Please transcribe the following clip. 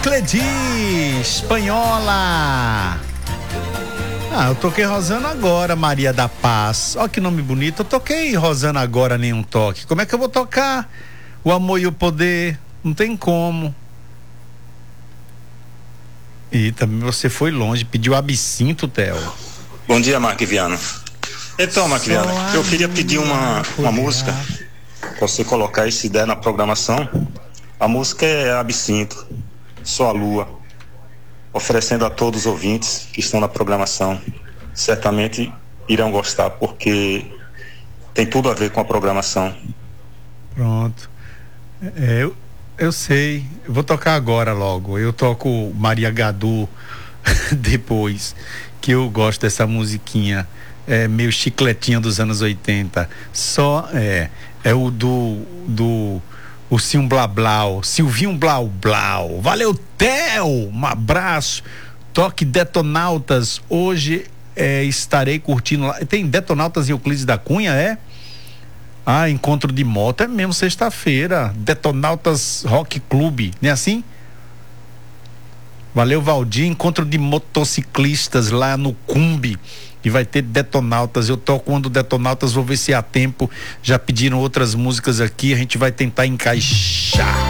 Cledi, Espanhola. Eu toquei Rosana Agora, Maria da Paz. Ó que nome bonito. Eu toquei Rosana Agora, nenhum toque. Como é que eu vou tocar O Amor e o Poder? Não tem como. E também você foi longe, pediu absinto, Theo. Bom dia, Mark Viana. Então, Mark Viana, eu queria pedir uma música pra você colocar aí, se der, na programação. A música é Absinto, Só a Lua, oferecendo a todos os ouvintes que estão na programação. Certamente irão gostar, porque tem tudo a ver com a programação. Pronto. Eu sei, eu vou tocar agora logo. Eu toco Maria Gadu depois, que eu gosto dessa musiquinha. É meio chicletinha dos anos 80. É o o Silvinho Blau. Silvinho Blau. Valeu, Theo! Um abraço. Toque Detonautas. Hoje estarei curtindo lá. Tem Detonautas em Euclides da Cunha, é? Encontro de moto, é mesmo, sexta-feira. Detonautas Rock Clube, não é assim? Valeu, Valdir. Encontro de motociclistas lá no Cumbi. E vai ter Detonautas. Eu toco quando Detonautas, vou ver se há tempo. Já pediram outras músicas aqui, a gente vai tentar encaixar.